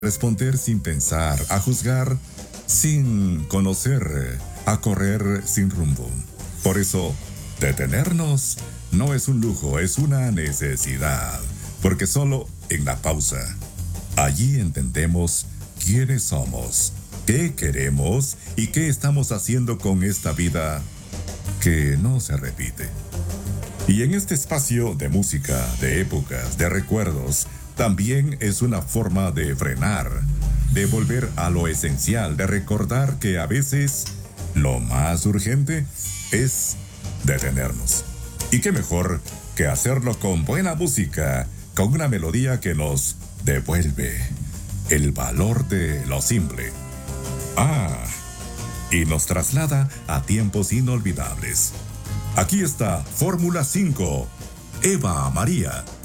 responder sin pensar, a juzgar sin conocer, a correr sin rumbo. Por eso, detenernos no es un lujo, es una necesidad, porque solo en la pausa, allí entendemos quiénes somos, qué queremos y qué estamos haciendo con esta vida que no se repite. Y en este espacio de música, de épocas, de recuerdos, también es una forma de frenar, de volver a lo esencial, de recordar que a veces lo más urgente es detenernos. Y qué mejor que hacerlo con buena música, con una melodía que nos devuelve el valor de lo simple. Y nos traslada a tiempos inolvidables. Aquí está Fórmula 5, Eva María.